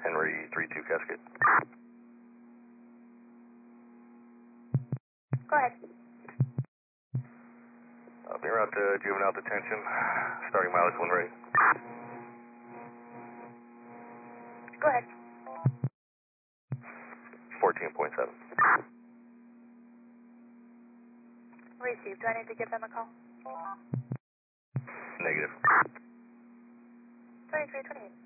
Henry 32 Cascade. Go ahead. Near out to juvenile detention, starting mileage 1 rate. Go ahead. 14.7. Received. Do I need to give them a call? Negative. 2328.